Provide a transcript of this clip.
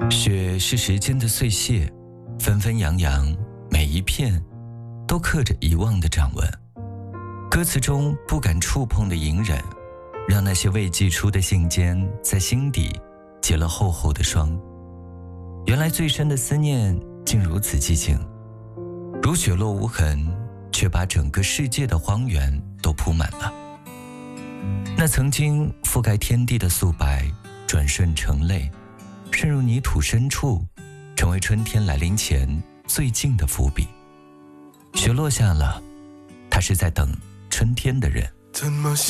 雪是时间的碎屑，纷纷扬扬，每一片都刻着遗忘的掌纹。歌词中不敢触碰的隐忍，让那些未寄出的信笺在心底结了厚厚的霜。原来最深的思念竟如此寂静，如雪落无痕，却把整个世界的荒原都铺满了。那曾经覆盖天地的素白，转瞬成泪，渗入泥土深处，成为春天来临前最近的伏笔。雪落下了，他是在等春天的人。